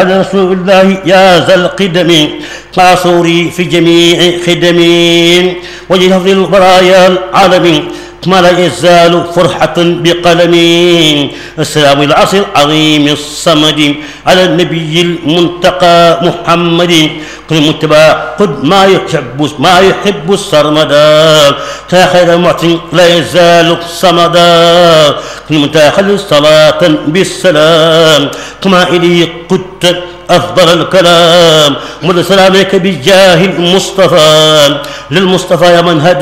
رسول الله يا ذا القدم معصوري في جميع خدمي وجه في البرايا العالم ما لا يزال فرحة بقلمي. السلام العصر العظيم الصمد على النبي المنتقى محمد كل متبع قد ما يحب السرمدا خير معطي لا يزال صمدا كل متاخل صلاة بالسلام كما إلي قدت أفضل الكلام. مد سلامك بجاه المصطفى للمصطفى يا من هدى